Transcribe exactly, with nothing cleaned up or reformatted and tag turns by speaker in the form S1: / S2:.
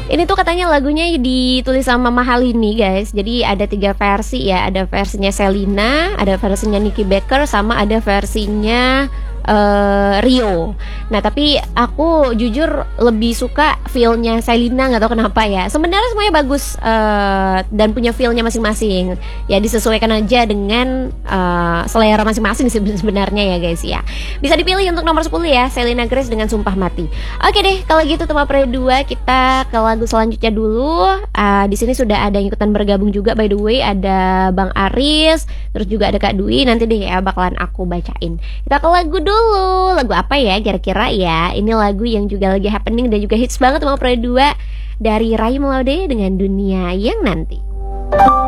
S1: Ini tuh katanya lagunya ditulis sama Mama Halini guys. Jadi ada tiga versi ya. Ada versinya Shelina, ada versinya Nicky Baker, sama ada versinya uh, Rio. Nah tapi aku jujur lebih suka feel-nya Shelina, nggak tahu kenapa ya. Sebenarnya semuanya bagus uh, dan punya feel-nya masing-masing. Ya disesuaikan aja dengan uh, selera masing-masing sebenarnya ya guys ya. Bisa dipilih untuk nomor sepuluh ya, Shelina Grace dengan Sumpah Mati. Oke deh, kalau gitu Tema Pre dua kita ke lagu selanjutnya dulu. Uh, di sini sudah ada yang ikutan bergabung juga by the way, ada Bang Aris, terus juga ada Kak Dwi. Nanti deh ya bakalan aku bacain. Kita ke lagu dulu. Lagu apa ya kira-kira ya? Ini lagu yang juga lagi happening dan juga hits banget Tema Pre dua dari Ray Melode dengan Dunia Yang Nanti.